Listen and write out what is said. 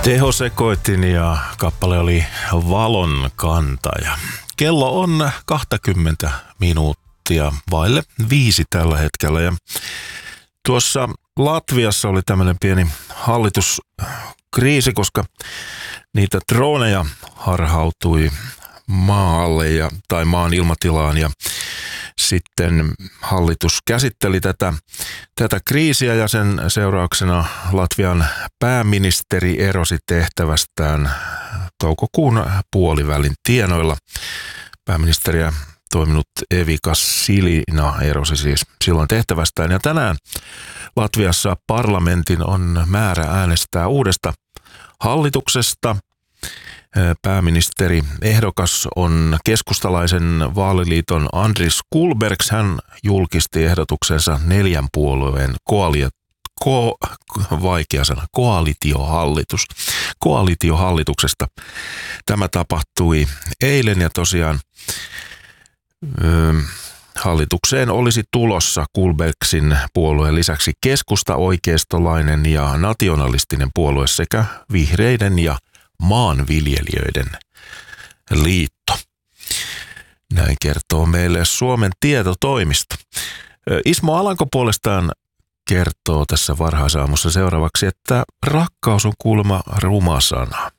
Tehosekoitin ja kappale oli Valon kantaja. Kello on 20 minuuttia vaille 5 tällä hetkellä ja tuossa Latviassa oli tämmöinen pieni hallituskriisi, koska niitä droneja harhautui maalle tai maan ilmatilaan ja sitten hallitus käsitteli tätä kriisiä ja sen seurauksena Latvian pääministeri erosi tehtävästään toukokuun puolivälin tienoilla. Pääministeriä toiminut Evika Silina erosi siis silloin tehtävästään ja tänään Latviassa parlamentin on määrä äänestää uudesta hallituksesta. Pääministeri ehdokas on keskustalaisen vaaliliiton Andris Kulbergs. Hän julkisti ehdotuksensa 4 puolueen koalitiohallituksesta. Tämä tapahtui eilen ja tosiaan hallitukseen olisi tulossa Kulbergsin puolueen lisäksi keskusta, oikeistolainen ja nationalistinen puolue sekä vihreiden ja maanviljelijöiden liitto. Näin kertoo meille Suomen tietotoimisto. Ismo Alanko puolestaan kertoo tässä varhaisaamussa seuraavaksi, että rakkaus on kuulemma ruma sana.